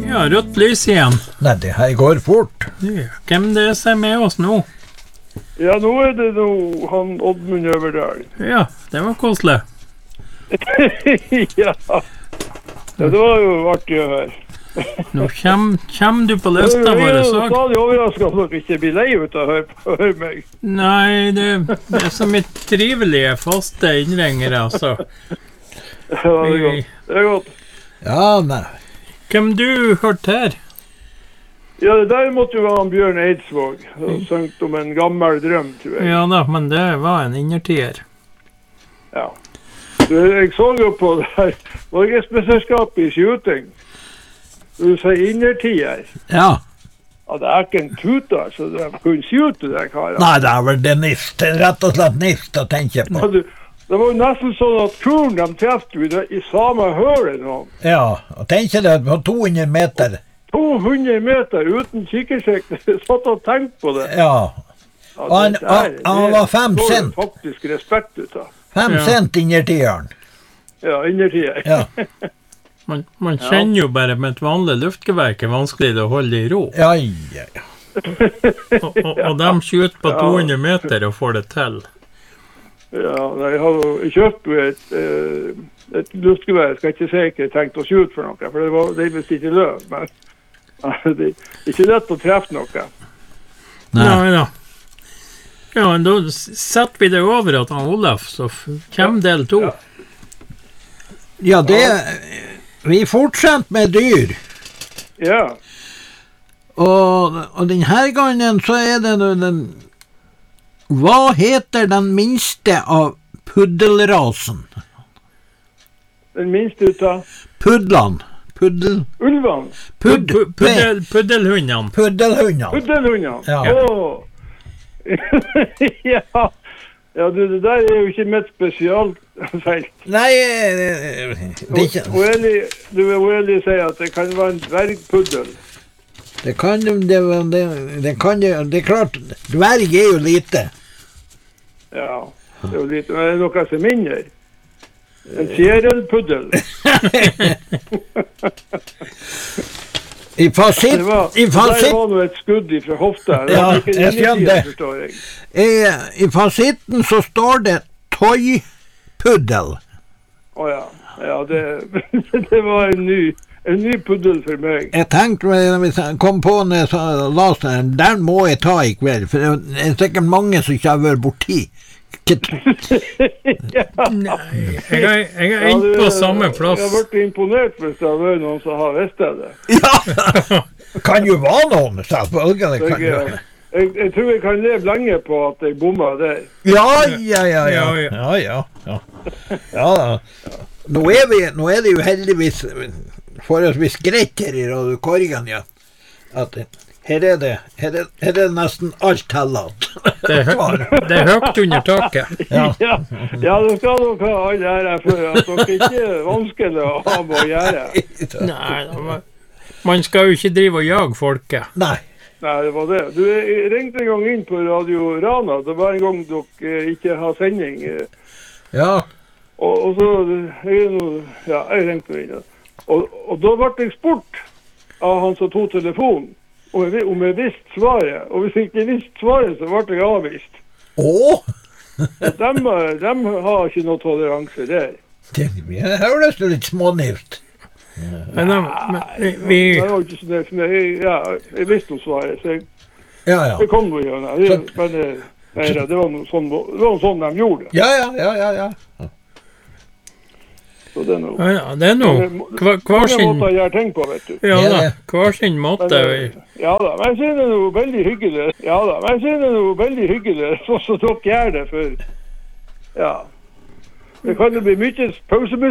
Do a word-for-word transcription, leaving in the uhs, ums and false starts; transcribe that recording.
Ja, rødt lys igjen. Nei, det her går fort. Ja, hvem det er som er med oss nå? Ja, nå er det nå han Oddmund Øverdal. Ja, det var koselig. Ja. Ja, det var jo artig å høre. Nå kommer kjem du på lista vår. Jeg er stadig overrasket at dere ikke blir lei ut av å høre, høre meg. Nei, det, det er så mye trivelige, faste innringere, altså. Ja, det er godt. Det er godt. Ja, nei. Hvem du hørte her? Ja, det der måtte jo være han Bjørn Eidsvåg. Han søngte om en gammel drøm, tror jeg. Ja da, men det var en innertier. Ja. Du, jeg så jo på det her Norgesmesterskapet i shooting. Du sier innertier. Ja. Ja, det er ikke en tuta, så de kunne shoote det, karer. Nei, det er vel det nist. Det er rett og slett nist å tenke på. Ja, du, det var jo nesten sånn at kuren de trefte jo i, i samme hølet nå. Ja, og tenke det på to hundre meter. to hundre meter uten kikkersikt. Jeg satt og tenkte på det. Ja. Ja, Og han, det der- han, han var fem det står cent. jo faktisk respekt ut av. Fem Ja. cent innertieren. Ja, innertier. Ja. Man, man kjenner jo bare med et vanlig luftgevær hvor vanskelig det er å holde det i ro. Ja, ja, ja. Og, og, og de skjuter på to hundre meter og får det til. Ja, nei, jeg har jo jeg kjøpte jo et, eh, et luftgevær. Jeg skal ikke si ikke jeg tenkte å skjute for noe, for det var det er visst ikke løv, men det er ikke lett å treffe noe. Nei. Nei da. Ja, men da setter vi det over at han Olaf, så f- kommer del to. Ja. Ja, det... Vi fortsetter med dyr. Ja, Og, og denne gangen så er det nå den... Hva heter den minste av puddelrasen? den minste ut av Puddlene. Puddel... ulvene. Pudd... Pu- Puddel, puddelhundene. Puddelhundene. Puddelhundene. Ja. Åh. Ja. Ja, du, det der er jo ikke mitt spesialfelt. Nei, eh, det er ikke... Og Eli, du vil Eli si at det kan være en dvergpuddel. Det kan det, det, det, det kan det, det er klart, dverg er jo lite. Ja, det er jo litt, men det er noe som er mindre. En fjerelpuddel. I fasit, Det var, i det der fasit, var nå et skudd fra hofta. Det Ja, var ikke jeg skjønner innertiden, det. forstår jeg. i, i fasitten så står det toy-puddel. Åja, ja, det, det var en ny, en ny puddel for meg. Jeg tenkte, når vi kom på når jeg sa- la oss den, den må jeg ta i kveld, for det er sikkert mange som ikke har vært borti. Nei, jeg er, jeg er Ja, inne du, på samme plass. Jeg har vært imponert hvis det har vært noen som har visst det. Ja, kan jo være noen, selvfølgelig Så kan jeg, jo. jeg, jeg tror jeg kan leve lenge på at jeg bomma der. Ja, ja, ja, ja, Ja, ja, ja, ja. Ja da. Nå er, vi, nå er det jo heldigvis forholdsvis greit her i Radio Korgen, ja. At her er det, her er, her er det nesten alt tillatt. Det er, hø det er høyt under taket. Ja. Ja, ja, det skal dere ha all ære for at dere ikke er vanskelig å ha med å gjøre. Nei, da, man- man skal jo ikke drive og jage folket. Nei. Nei, det var det. Du jeg ringte en gang inn på Radio Rana. Det var en gang dere eh, ikke har sending. eh, Ja. Og, og så, jeg, er nå- ja, jeg ringte inn. Og, og da ble jeg spurt av han som tog telefonen, om jeg, om jeg visste svaret. Og hvis jeg ikke visste svaret, så ble jeg avvist. Åh! De, de har ikke noe toleranse der. Det høres jo litt smånivt. Men, da, men vi, vi Det var ikke sånn, det- men jeg, ja, jeg visste noe svaret, så jeg, Ja, ja. jeg kom noe gjennom. Det, men det, nei, det var noe sånn, det var noe sånn de gjorde det. Ja, ja, ja, ja, ja. Så det er noe. ja, det er noe hver, hver Mange sin måter å gjøre ting på, vet du. Ja Ja, da, det. hver sin Men, måte. eh, ja da, men jeg synes det er noe veldig hyggelig. Ja da, men jeg synes det er noe veldig hyggelig, sånn som dere gjør det, for ja. Det kan jo bli mye pausemusikk.